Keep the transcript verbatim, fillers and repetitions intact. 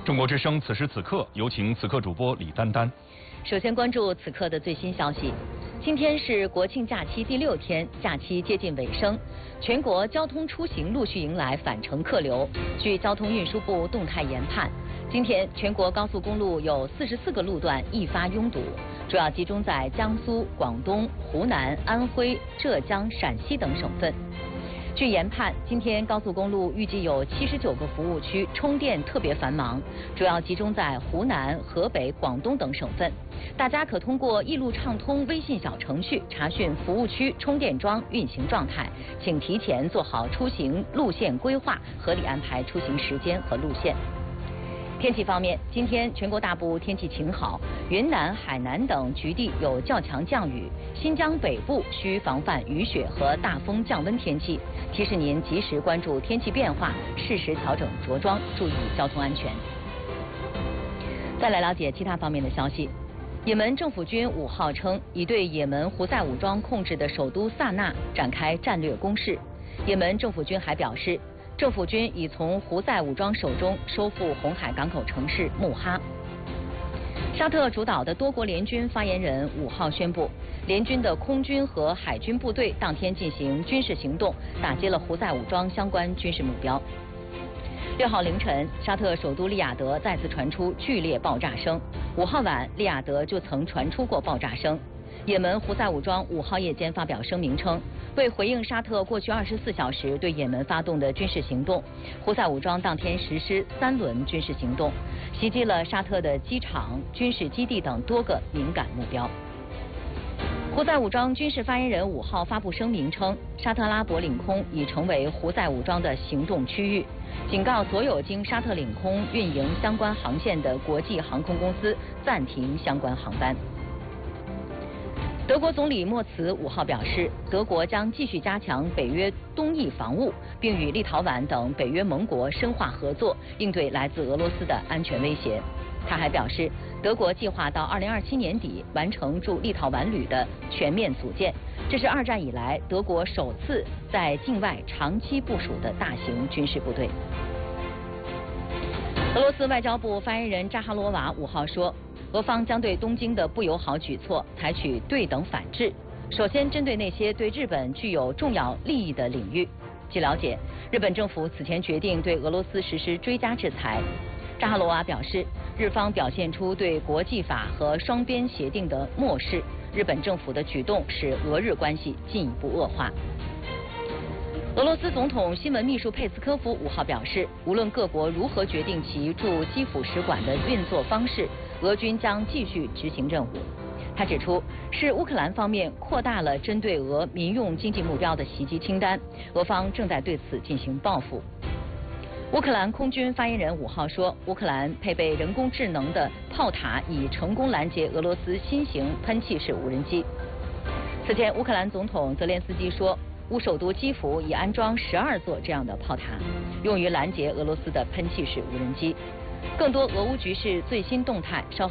中国之声此时此刻，有请此刻主播李丹丹。 首先关注此刻的最新消息。今天是国庆假期第六天，假期接近尾声，全国交通出行陆续迎来返程客流。据交通运输部动态研判，今天全国高速公路有四十四个路段易发拥堵，主要集中在江苏、广东、湖南、安徽、浙江、陕西等省份。据研判，今天高速公路预计有七十九个服务区充电特别繁忙，主要集中在湖南、河北、广东等省份。大家可通过易路畅通微信小程序查询服务区充电桩运行状态，请提前做好出行路线规划，合理安排出行时间和路线。天气方面，今天全国大部天气晴好，云南、海南等局地有较强降雨，新疆北部需防范雨雪和大风降温天气。提示您及时关注天气变化，适时调整着装，注意交通安全。再来了解其他方面的消息。也门政府军五号称，已对也门胡塞武装控制的首都萨那展开战略攻势。也门政府军还表示，政府军已从胡塞武装手中收复红海港口城市穆哈。沙特主导的多国联军发言人五号宣布，联军的空军和海军部队当天进行军事行动，打击了胡塞武装相关军事目标。六号凌晨，沙特首都利雅得再次传出剧烈爆炸声。五号晚，利雅得就曾传出过爆炸声。也门胡塞武装五号夜间发表声明称，为回应沙特过去二十四小时对也门发动的军事行动，胡塞武装当天实施三轮军事行动，袭击了沙特的机场、军事基地等多个敏感目标。胡塞武装军事发言人五号发布声明称，沙特阿拉伯领空已成为胡塞武装的行动区域，警告所有经沙特领空运营相关航线的国际航空公司暂停相关航班。德国总理默茨五号表示，德国将继续加强北约东翼防务，并与立陶宛等北约盟国深化合作，应对来自俄罗斯的安全威胁。他还表示，德国计划到二零二七年底完成驻立陶宛旅的全面组建，这是二战以来德国首次在境外长期部署的大型军事部队。俄罗斯外交部发言人扎哈罗娃五号说，俄方将对东京的不友好举措采取对等反制，首先针对那些对日本具有重要利益的领域。据了解，日本政府此前决定对俄罗斯实施追加制裁。扎哈罗娃表示，日方表现出对国际法和双边协定的漠视，日本政府的举动使俄日关系进一步恶化。俄罗斯总统新闻秘书佩斯科夫五号表示，无论各国如何决定其驻基辅使馆的运作方式，俄军将继续执行任务。他指出，是乌克兰方面扩大了针对俄民用经济目标的袭击清单，俄方正在对此进行报复。乌克兰空军发言人五号说，乌克兰配备人工智能的炮塔已成功拦截俄罗斯新型喷气式无人机。此前，乌克兰总统泽连斯基说，乌首都基辅已安装十二座这样的炮塔，用于拦截俄罗斯的喷气式无人机。更多俄乌局势最新动态，稍后